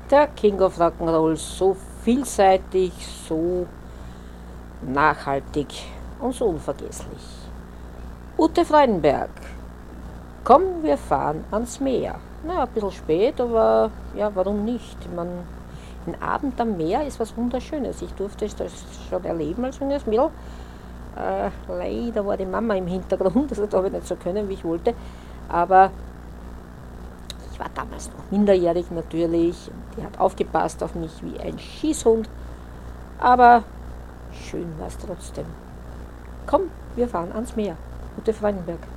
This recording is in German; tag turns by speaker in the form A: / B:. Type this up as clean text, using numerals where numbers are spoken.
A: Der King of Rock'n'Roll, so vielseitig, so nachhaltig und so unvergesslich. Ute Freudenberg, komm, wir fahren ans Meer. Na, ein bisschen spät, aber ja, warum nicht? Ein Abend am Meer ist was Wunderschönes. Ich durfte das schon erleben als junges Mädel. Leider war die Mama im Hintergrund, also da habe ich nicht so können, wie ich wollte. Aber ich war damals noch minderjährig natürlich. Die hat aufgepasst auf mich wie ein Schießhund. Aber schön war es trotzdem. Komm, wir fahren ans Meer. Ute Freudenberg.